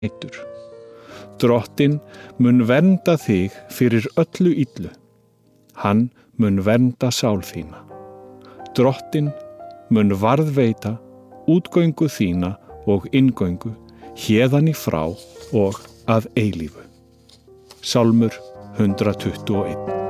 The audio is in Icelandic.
nætur. Drottinn mun vernda þig fyrir öllu illu. Hann mun vernda sál þína. Drottinn mun varðveita útgöngu þína og inngöngu héðan í frá og að eilífu. Sálmur 121.